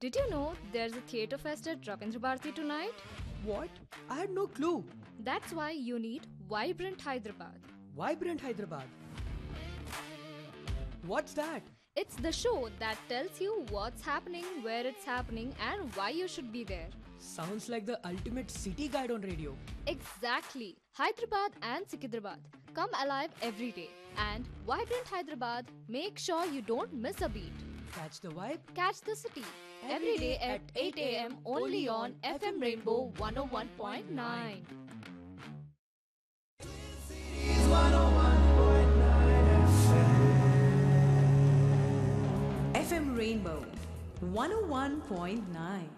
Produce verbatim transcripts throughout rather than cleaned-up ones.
Did you know there's a theatre fest at Ravindra Bharati tonight? What? I had no clue. That's why you need Vibrant Hyderabad. Vibrant Hyderabad. What's that? It's the show that tells you what's happening, where it's happening, and why you should be there. Sounds like the ultimate city guide on radio. Exactly. Hyderabad and Sikidrabad come alive every day. And Vibrant Hyderabad, make sure you don't miss a beat. Catch the vibe. Catch the city every day at eight a.m. only on F M Rainbow one oh one point nine. F M Rainbow one oh one point nine.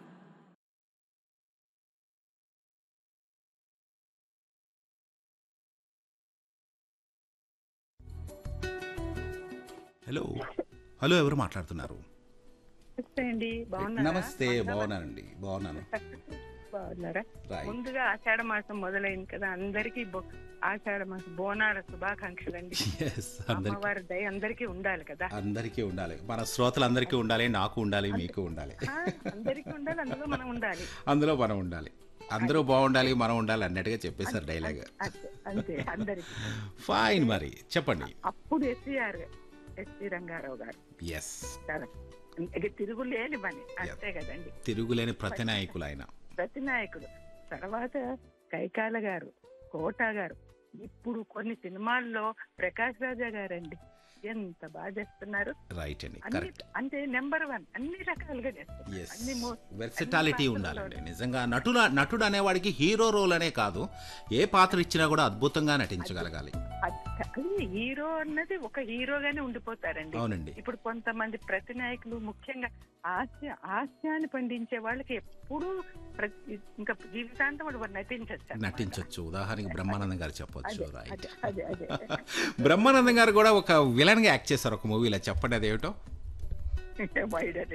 Hello hello ఎవరు మాట్లాడుతున్నారు? నమస్తే అండి, బాగున్నారా? నమస్తే, బాగున్నానండి, బాగున్నాను. బాగున్నారా? Right. ముందుగా ఆషాఢ మాసం మొదలైంది కదా, అందరికీ బో- ఆషాఢ మాసం బోనాల శుభాకాంక్షలు అండి. Yes, అందరికి అమ్మవారి దయ అందరికీ ఉండాలి కదా. అందరికీ ఉండాలి, మన శ్రోతలందరికీ ఉండాలి, నాకు ఉండాలి, మీకు ఉండాలి, ఆ, అందరికీ ఉండాలి, అందులో మనం ఉండాలి. అందులో మనం ఉండాలి, అందరూ బాగుండాలి, మనం ఉండాలి అన్నట్టుగా చెప్పేశారు డైలాగ్. అంతే, అంతే అందరికి. ఫైన్, మరి చెప్పండి. అప్పుడు ఎస్సీఆర్ ఎస్సీ రంగారావు గారు ఎస్, చాలా ఇక తిరుగులేని పని, అంతే కదండి. తిరుగులేని ప్రతినాయకులు ఆయన. ప్రతి నాయకుడు తర్వాత కైకాల గారు, కోట గారు, ఇప్పుడు కొన్ని సినిమాల్లో ప్రకాష్ రాజా గారండి ఎంత బాగా చేస్తున్నారు. రైట్ అండి, అన్ని కరెక్ట్. అంటే నెంబర్ వన్ అన్ని రకాలుగా చేస్తున్నారు. ఎస్, అన్ని మో- వెర్సిటాలిటీ అన్ని ఉండాలండి. పాత్రల్లో. నిజంగా నటుల నటుడు అనేవాడికి హీరో రోల్ అనే కాదు, ఏ పాత్ర ఇచ్చినా కూడా అద్భుతంగా నటించగలగాలి. అది- అది హీరో అన్నది ఒక హీరోగానే ఉండిపోతారండి. అవునండి. ఇప్పుడు కొంతమంది ప్రతి నాయకులు ముఖ్యంగా హాస్య హాస్యాన్ని పండించే వాళ్ళకి ఎప్పుడూ ప్రతి ఇంకా జీవితాంతం వాడు నటించచ్చు నటించవచ్చు. ఉదాహరణకి బ్రహ్మానందం గారు చెప్పొచ్చు. రైట్. అదే అదే బ్రహ్మానందం గారు కూడా ఒక విలన్ గా యాక్ట్ చేశారు ఒక మూవీలో, చెప్పండి అదేమిటో. వైడ్ అదే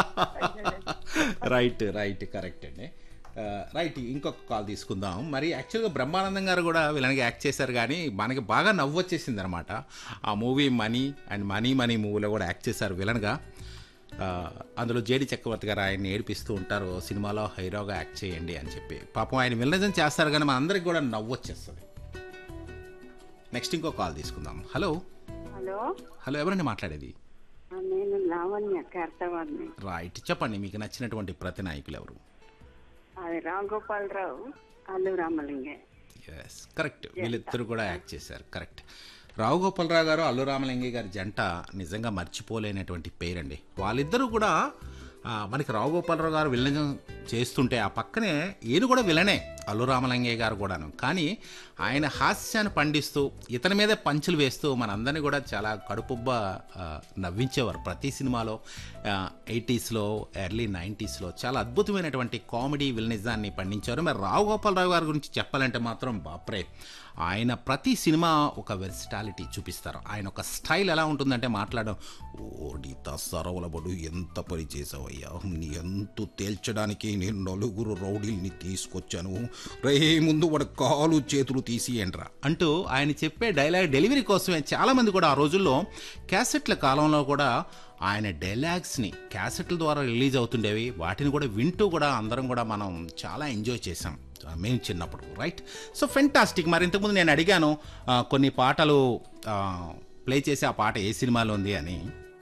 రైట్ రైట్ కరెక్ట్ అండి. ఆ, రైట్, ఇంకొక కాల్ తీసుకుందాం. మరి యాక్చువల్గా బ్రహ్మానందం గారు కూడా విలన్గా యాక్ట్ చేశారు, కానీ మనకి బాగా నవ్వు వచ్చేసింది అనమాట. ఆ movie money and money money మూవీలో కూడా యాక్ట్ చేశారు విలన్గా. ఆ, అందులో జేడి చక్రవర్తి గారు ఆయన్ని ఏడిపిస్తూ ఉంటారు, సినిమాలో హీరోగా యాక్ట్ చేయండి అని చెప్పి. పాపం ఆయన విలనిజం చేస్తారు, కానీ మన అందరికి కూడా నవ్వు వచ్చేస్తుంది. నెక్స్ట్ ఇంకో కాల్ తీసుకుందాం. హలో హలో, హలో ఎవరండి మాట్లాడేది? నేను లావణ్య కర్తవాడిని. రైట్, చెప్పండి మీకు నచ్చినటువంటి ప్రతి నాయకులు ఎవరు? అది రామ్ గోపాలరావు, అల్లు రామలింగే. Yes, correct. వీళ్ళిద్దరు కూడా యాక్ట్ చేశారు. కరెక్ట్. రావు గోపాలరావు గారు, అల్లు రామలింగి గారి జంట నిజంగా మర్చిపోలేనటువంటి పేరండి. వాళ్ళిద్దరూ కూడా ఆ, మనకి రావు గోపాలరావు గారు విలన్ చేస్తుంటే ఆ పక్కనే ఈయన కూడా విలనే, అల్లు రామలింగయ్య గారు కూడాను. కానీ ఆయన హాస్యాన్ని పండిస్తూ ఇతని మీదే పంచులు వేస్తూ మనందరినీ కూడా చాలా కడుపుబ్బ ఆ, నవ్వించేవారు ప్రతి సినిమాలో. ఎయిటీస్లో, ఎర్లీ నైంటీస్లో చాలా అద్భుతమైనటువంటి కామెడీ విలనిజాన్ని పండించారు. మరి రావు గోపాలరావు గారి గురించి చెప్పాలంటే మాత్రం బాప్రే, ఆయన ప్రతి సినిమా ఒక వెర్సిటాలిటీ చూపిస్తారు. ఆయన ఒక స్టైల్ ఎలా ఉంటుందంటే మాట్లాడడం, ఓడిత సరవలబడు ఎంత పని చేసావయ్యా, నీ ఎంత తేల్చడానికి నేను నలుగురు రౌడీల్ని తీసుకొచ్చాను, రే ముందు వాడు కాలు చేతులు తీసి ఎండ్రా అంటూ ఆయన చెప్పే డైలాగ్ డెలివరీ కోసమే చాలామంది కూడా ఆ రోజుల్లో క్యాసెట్ల కాలంలో కూడా ఆయన డైలాగ్స్ని క్యాసెట్ల ద్వారా రిలీజ్ అవుతుండేవి. వాటిని కూడా వింటూ కూడా అందరం కూడా మనం చాలా ఎంజాయ్ చేసాం మేము చిన్నప్పుడు. రైట్. So fantastic. మరి ఇంతకుముందు నేను అడిగాను ఆ, కొన్ని పాటలు ప్లే చేసి ఆ పాట ఏ సినిమాలో ఉంది అని.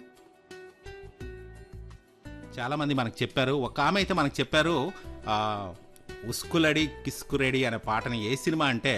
చాలామంది మనకు చెప్పారు. ఒక ఆమె అయితే మనకు చెప్పారు, ఆ, ఉస్కులడి కిస్కురెడి అనే పాటని ఏ సినిమా అంటే